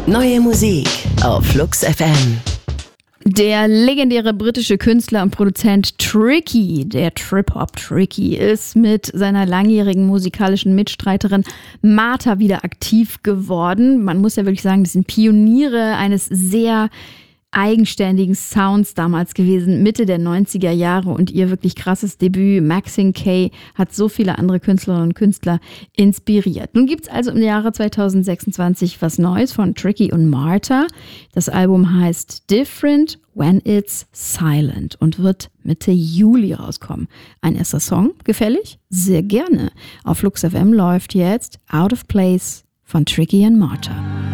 Neue Musik auf Flux FM. Der legendäre britische Künstler und Produzent Tricky, der Trip-Hop Tricky, ist mit seiner langjährigen musikalischen Mitstreiterin Martha wieder aktiv geworden. Man muss ja wirklich sagen, das sind Pioniere eines sehr eigenständigen Sounds damals gewesen, Mitte der 90er Jahre, und ihr wirklich krasses Debüt Maxine K hat so viele andere Künstlerinnen und Künstler inspiriert. Nun gibt es also im Jahre 2026 was Neues von Tricky und Martha. Das Album heißt Different When It's Silent und wird Mitte Juli rauskommen. Ein erster Song, gefällig? Sehr gerne. Auf Flux FM läuft jetzt Out of Place von Tricky und Martha.